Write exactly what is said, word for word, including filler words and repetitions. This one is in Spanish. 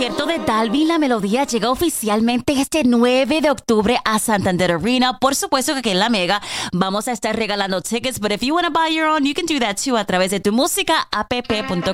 concierto de Dalvin La Melodía llega oficialmente este nueve de octubre a Santander Arena. Por supuesto que aquí en La Mega vamos a estar regalando tickets, but if you want to buy your own, you can do that too a través de tu música app punto com.